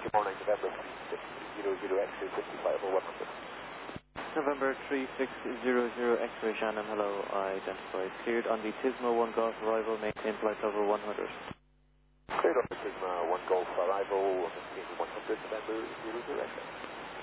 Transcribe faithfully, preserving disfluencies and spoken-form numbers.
Good morning, November three six zero zero X-ray fifty-five oh one hundred. November three six zero zero X-ray Shannon, hello, identified. Cleared on the Tismo one Golf arrival, maintain flight level one hundred. Cleared on the Sigma one Golf arrival, maintain one hundred, November zero zero X-ray.